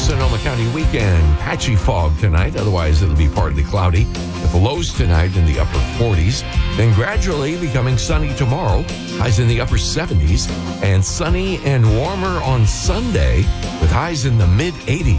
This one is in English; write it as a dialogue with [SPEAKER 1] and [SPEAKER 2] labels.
[SPEAKER 1] Sonoma County weekend. Patchy fog tonight, otherwise it'll be partly cloudy, with the lows tonight in the upper 40s, then gradually becoming sunny tomorrow, highs in the upper 70s, and sunny and warmer on Sunday with highs in the mid 80s.